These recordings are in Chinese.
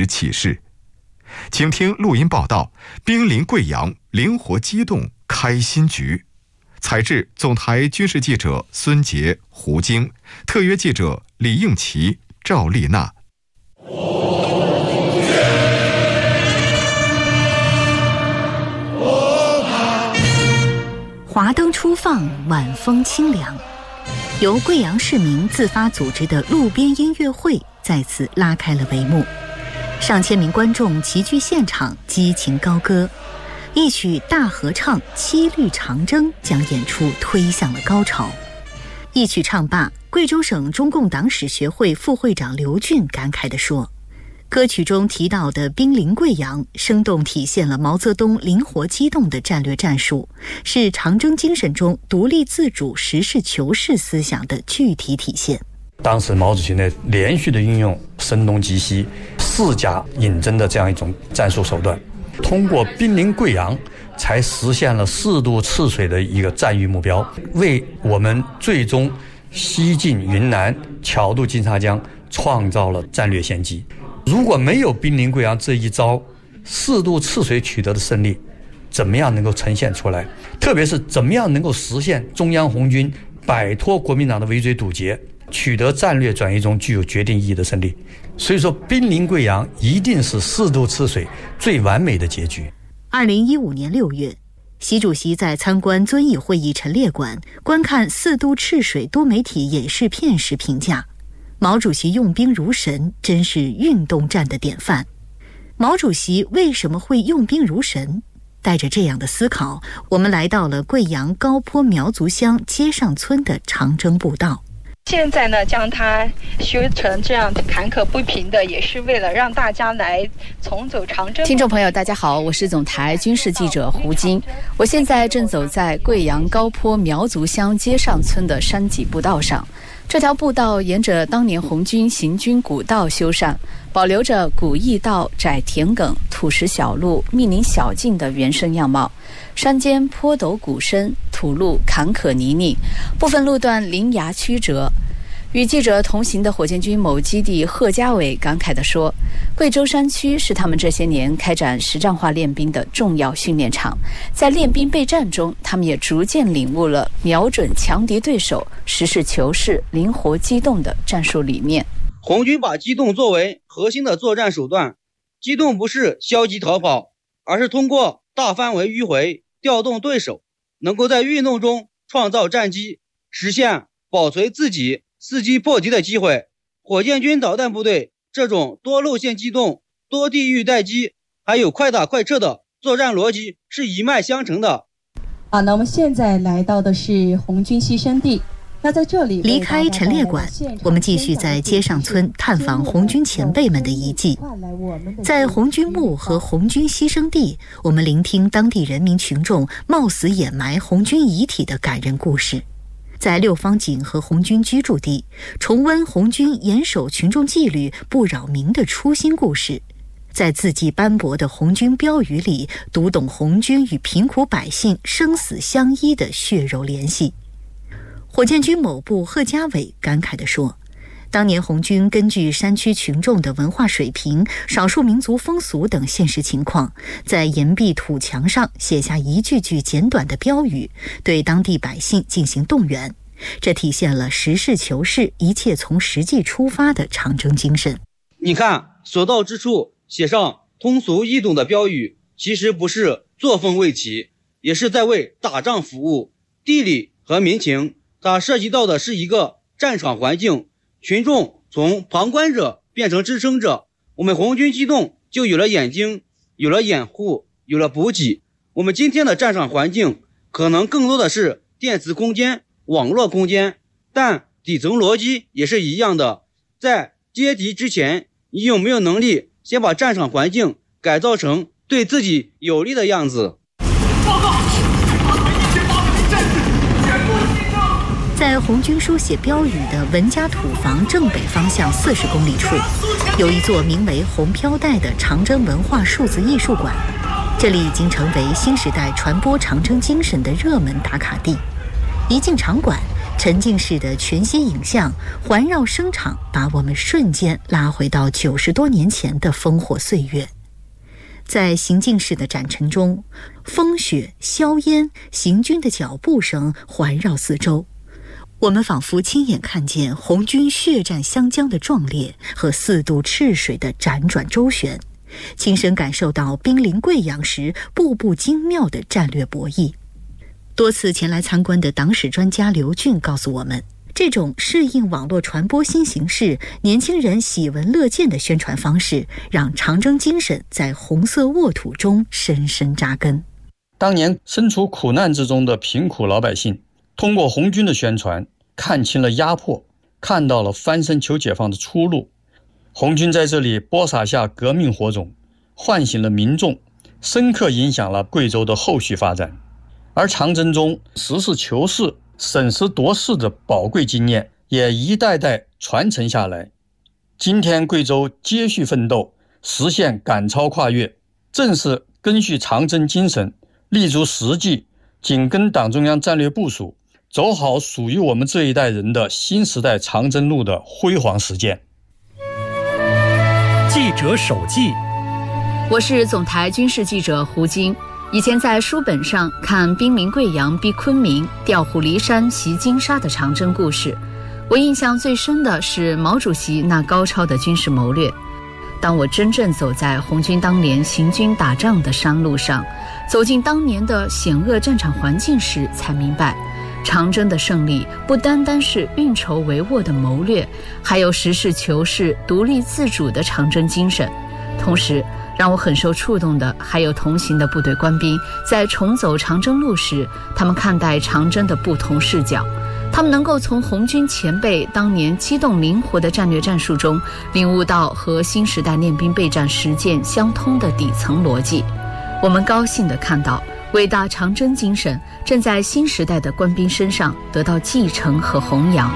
启示。请听录音报道：兵临贵阳，灵活机动开新局。采制总台军事记者孙杰、胡晶，特约记者李应奇、赵丽娜。 华灯初放，晚风清凉，由贵阳市民自发组织的路边音乐会再次拉开了帷幕。上千名观众齐聚现场，激情高歌，一曲大合唱《七律长征》将演出推向了高潮。一曲唱罢，贵州省中共党史学会副会长刘俊感慨地说，歌曲中提到的兵临贵阳，生动体现了毛泽东灵活机动的战略战术，是长征精神中独立自主、实事求是思想的具体体现。 当时毛主席呢连续的运用声东击西、四假引征的这样一种战术手段，通过兵临贵阳才实现了4渡赤水的一个战役目标，为我们最终西进云南、巧渡金沙江创造了战略先机。如果没有兵临贵阳这一招，4渡赤水取得的胜利怎么样能够呈现出来？特别是怎么样能够实现中央红军摆脱国民党的围追堵截，取得战略转移中具有决定意义的胜利。所以说，兵临贵阳一定是4渡赤水最完美的结局。 2015年6月，习主席在参观遵义会议陈列馆观看4渡赤水多媒体演示片时评价，毛主席用兵如神，真是运动战的典范。毛主席为什么会用兵如神？带着这样的思考，我们来到了贵阳高坡苗族乡街上村的长征步道。 现在呢，将它修成这样坎坷不平的，也是为了让大家来重走长征。 听众朋友大家好，我是总台军事记者胡晶，我现在正走在贵阳高坡苗族乡街上村的山脊步道上。这条步道沿着当年红军行军古道修缮，保留着古驿道、窄田埂、土石小路、密林小径的原生样貌。山间坡陡谷深，土路坎坷泥泞，部分路段林崖曲折。与记者同行的火箭军某基地贺家伟感慨地说，贵州山区是他们这些年开展实战化练兵的重要训练场，在练兵备战中，他们也逐渐领悟了瞄准强敌对手、实事求是、灵活机动的战术理念。 红军把机动作为核心的作战手段，机动不是消极逃跑，而是通过大范围迂回调动对手，能够在运动中创造战机，实现保存自己伺机破敌的机会。火箭军导弹部队这种多路线机动、多地域待机，还有快打快撤的作战逻辑是一脉相承的。 那我们现在来到的是红军牺牲地。那在这里离开陈列馆，我们继续在街上村探访红军前辈们的遗迹。在红军墓和红军牺牲地，我们聆听当地人民群众冒死掩埋红军遗体的感人故事。在六方井和红军居住地，重温红军严守群众纪律、不扰民的初心故事。在字迹斑驳的红军标语里，读懂红军与贫苦百姓生死相依的血肉联系。火箭军某部贺家伟感慨地说，当年红军根据山区群众的文化水平、少数民族风俗等现实情况，在岩壁土墙上写下一句句简短的标语，对当地百姓进行动员。这体现了实事求是、一切从实际出发的长征精神。 你看，所到之处写上通俗易懂的标语，其实不是作风为奇，也是在为打仗服务。地理和民情，它涉及到的是一个战场环境，群众从旁观者变成支撑者。我们红军机动就有了眼睛，有了掩护，有了补给。我们今天的战场环境可能更多的是电磁空间、网络空间，但底层逻辑也是一样的。在接敌之前，你有没有能力先把战场环境改造成对自己有利的样子？ 报告， 在红军书写标语的文家土房正北方向40公里处，有一座名为红飘带的长征文化数字艺术馆，这里已经成为新时代传播长征精神的热门打卡地。一进场馆， 沉浸式的全息影像环绕声场，把我们瞬间拉回到90多年前的烽火岁月。在行进式的展陈中，风雪、硝烟、行军的脚步声环绕四周，我们仿佛亲眼看见红军血战湘江的壮烈和4渡赤水的辗转周旋，亲身感受到兵临贵阳时步步精妙的战略博弈。多次前来参观的党史专家刘俊告诉我们，这种适应网络传播新形势、年轻人喜闻乐见的宣传方式，让长征精神在红色沃土中深深扎根。 当年身处苦难之中的贫苦老百姓，通过红军的宣传，看清了压迫，看到了翻身求解放的出路。红军在这里播撒下革命火种，唤醒了民众，深刻影响了贵州的后续发展。而长征中实事求是、审时度势的宝贵经验也一代代传承下来。今天贵州接续奋斗，实现赶超跨越，正是根据长征精神，立足实际，紧跟党中央战略部署，走好属于我们这一代人的新时代长征路的辉煌实践。 记者手记， 我是总台军事记者胡晶。以前在书本上看兵临贵阳逼昆明、调虎离山袭金沙的长征故事，我印象最深的是毛主席那高超的军事谋略。当我真正走在红军当年行军打仗的山路上，走进当年的险恶战场环境时，才明白长征的胜利不单单是运筹帷幄的谋略，还有实事求是、独立自主的长征精神。同时让我很受触动的还有同行的部队官兵在重走长征路时，他们看待长征的不同视角。他们能够从红军前辈当年机动灵活的战略战术中领悟到和新时代练兵备战实践相通的底层逻辑。我们高兴地看到伟大长征精神正在新时代的官兵身上得到继承和弘扬。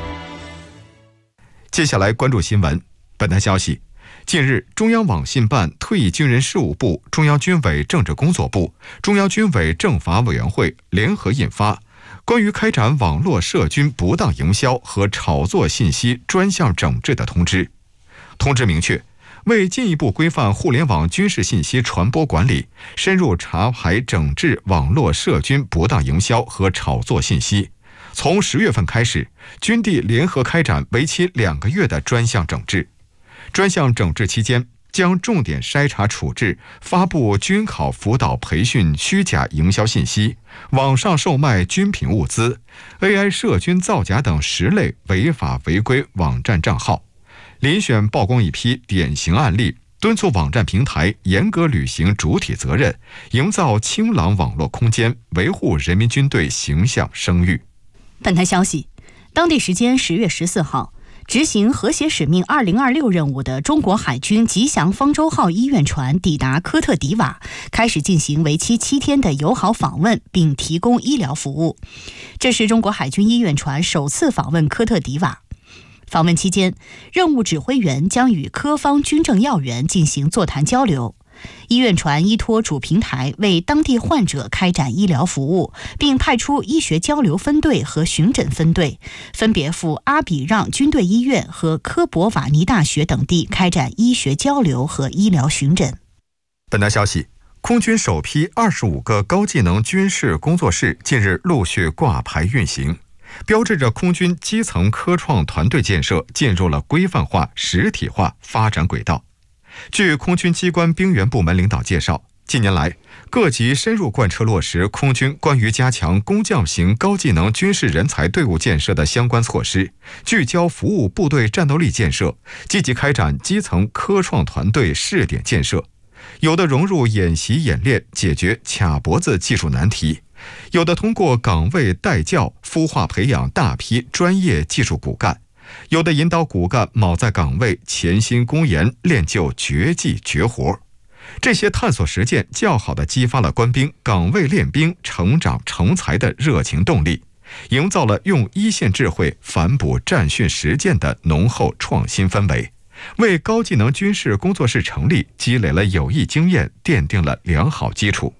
接下来关注新闻。本台消息，近日，中央网信办、退役军人事务部、中央军委政治工作部、中央军委政法委员会联合印发关于开展网络涉军不当营销和炒作信息专项整治的通知。通知明确，为进一步规范互联网军事信息传播管理，深入查排整治网络涉军不当营销和炒作信息，从10月份开始，军地联合开展为期2个月的专项整治。专项整治期间，将重点筛查处置发布军考辅导培训虚假营销信息、网上售卖军品物资、AI 涉军造假等10类违法违规网站账号，遴选曝光一批典型案例，敦促网站平台严格履行主体责任，营造清朗网络空间，维护人民军队形象声誉。 本台消息，当地时间10月14号，执行和谐使命2026任务的中国海军吉祥方舟号医院船抵达科特迪瓦，开始进行为期7天的友好访问，并提供医疗服务。这是中国海军医院船首次访问科特迪瓦。访问期间，任务指挥员将与科方军政要员进行座谈交流。医院船依托主平台为当地患者开展医疗服务，并派出医学交流分队和巡诊分队，分别赴阿比让军队医院和科博瓦尼大学等地开展医学交流和医疗巡诊。 本台消息，空军首批25个高技能军事工作室近日陆续挂牌运行，标志着空军基层科创团队建设进入了规范化、实体化发展轨道。据空军机关兵员部门领导介绍，近年来，各级深入贯彻落实空军关于加强工匠型高技能军事人才队伍建设的相关措施，聚焦服务部队战斗力建设，积极开展基层科创团队试点建设。有的融入演习演练，解决卡脖子技术难题；有的通过岗位带教，孵化培养大批专业技术骨干。有的引导骨干铆在岗位，潜心攻研，练就绝技绝活。这些探索实践较好地激发了官兵岗位练兵、成长成才的热情动力，营造了用一线智慧反哺战训实践的浓厚创新氛围，为高技能军事工作室成立积累了有益经验，奠定了良好基础。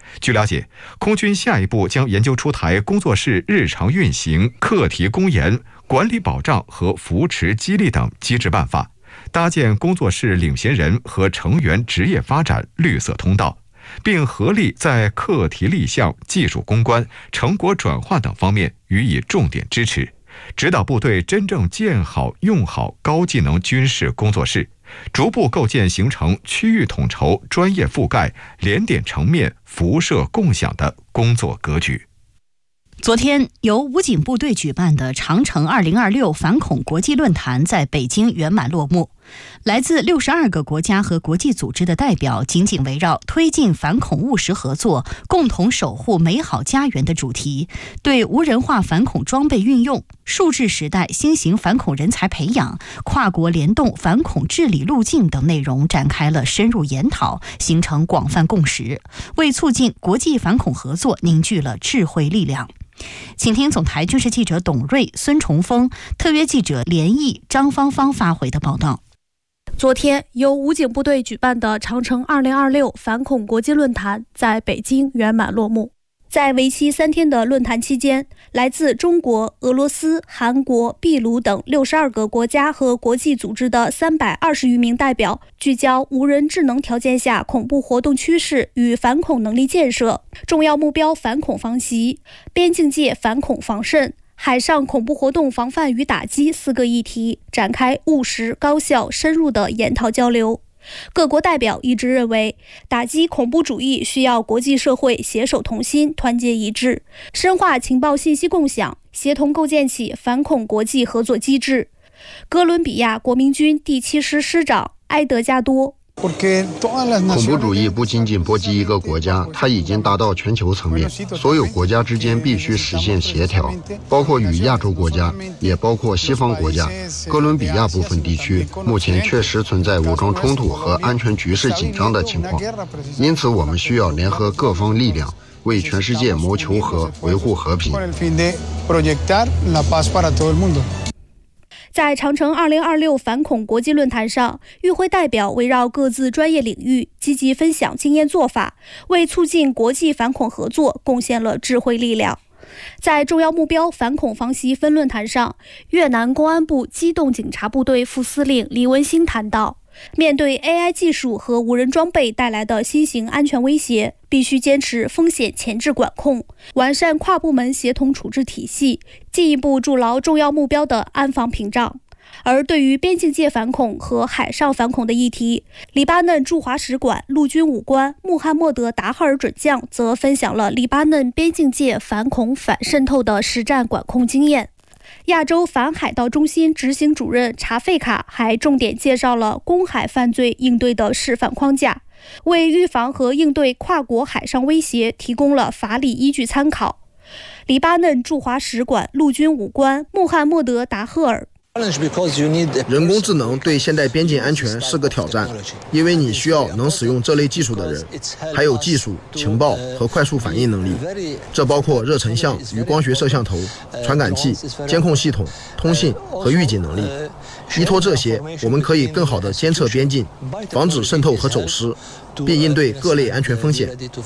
据了解，空军下一步将研究出台工作室日常运行、课题公研、管理保障和扶持激励等机制办法，搭建工作室领衔人和成员职业发展绿色通道，并合力在课题立项、技术攻关、成果转化等方面予以重点支持，指导部队真正建好用好高技能军事工作室，逐步构建形成区域统筹、专业覆盖、联点层面、辐射共享的工作格局。 昨天，由武警部队举办的长城2026反恐国际论坛在北京圆满落幕。来自62个国家和国际组织的代表紧紧围绕推进反恐务实合作、共同守护美好家园的主题，对无人化反恐装备运用、数字时代新型反恐人才培养、跨国联动反恐治理路径等内容展开了深入研讨，形成广泛共识，为促进国际反恐合作凝聚了智慧力量。请听总台军事记者董瑞、孙崇峰、特约记者连毅、张芳芳发回的报道。 昨天，由武警部队举办的长城2026反恐国际论坛在北京圆满落幕。在为期3天的论坛期间，来自中国、俄罗斯、韩国、秘鲁等62个国家和国际组织的320余名代表，聚焦无人智能条件下恐怖活动趋势与反恐能力建设、重要目标反恐防袭、边境界反恐防慎、海上恐怖活动防范与打击4个议题，展开务实、高效、深入的研讨交流。各国代表一致认为，打击恐怖主义需要国际社会携手同心、团结一致，深化情报信息共享，协同构建起反恐国际合作机制。哥伦比亚国民军第7师师长埃德加多： 恐怖主义不仅仅波及一个国家，它已经达到全球层面，所有国家之间必须实现协调，包括与亚洲国家，也包括西方国家。哥伦比亚部分地区目前确实存在武装冲突和安全局势紧张的情况，因此我们需要联合各方力量，为全世界谋求和维护和平。 在长城2026反恐国际论坛上，与会代表围绕各自专业领域积极分享经验做法，为促进国际反恐合作贡献了智慧力量。在重要目标反恐防袭分论坛上，越南公安部机动警察部队副司令李文兴谈到，面对 AI 技术和无人装备带来的新型安全威胁，必须坚持风险前置管控，完善跨部门协同处置体系，进一步筑牢重要目标的安防屏障。而对于边境界反恐和海上反恐的议题，黎巴嫩驻华使馆陆军武官穆罕默德·达赫尔准将则分享了黎巴嫩边境界反恐反渗透的实战管控经验。亚洲反海盗中心执行主任查费卡还重点介绍了公海犯罪应对的示范框架，为预防和应对跨国海上威胁提供了法理依据参考。黎巴嫩驻华使馆陆军武官穆罕默德·达赫尔： 人工智能对现代边境安全是个挑战，因为你需要能使用这类技术的人，还有技术、情报和快速反应能力。这包括热成像与光学摄像头、传感器、监控系统、通信和预警能力。依托这些，我们可以更好地监测边境，防止渗透和走私，并应对各类安全风险。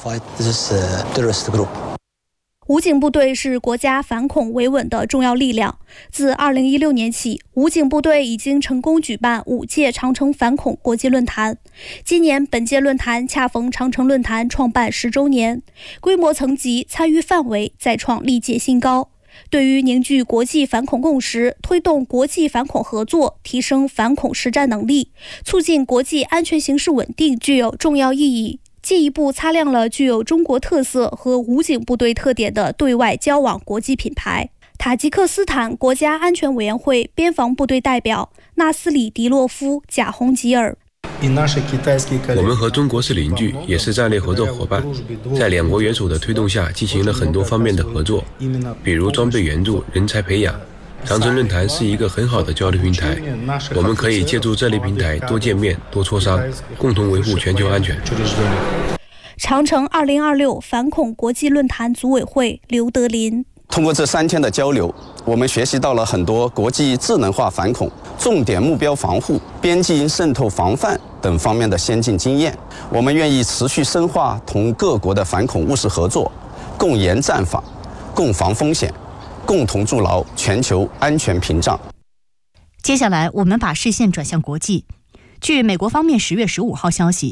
武警部队是国家反恐维稳的重要力量。自2016年起，武警部队已经成功举办5届长城反恐国际论坛。今年本届论坛恰逢长城论坛创办10周年，规模层级、参与范围再创历届新高。对于凝聚国际反恐共识、推动国际反恐合作、提升反恐实战能力、促进国际安全形势稳定具有重要意义，进一步擦亮了具有中国特色和武警部队特点的对外交往国际品牌。塔吉克斯坦国家安全委员会边防部队代表纳斯里迪洛夫·贾洪吉尔： 我们和中国是邻居，也是战略合作伙伴，在2国元首的推动下进行了很多方面的合作，比如装备援助、人才培养。长城论坛是一个很好的交流平台，我们可以借助这类平台多见面、多磋商，共同维护全球安全。 长城2026反恐国际论坛组委会刘德林： 通过这3天的交流，我们学习到了很多国际智能化反恐、重点目标防护、边境渗透防范等方面的先进经验。我们愿意持续深化同各国的反恐务实合作，共研战法，共防风险，共同筑牢全球安全屏障。 接下来，我们把视线转向国际。据美国方面10月15号消息，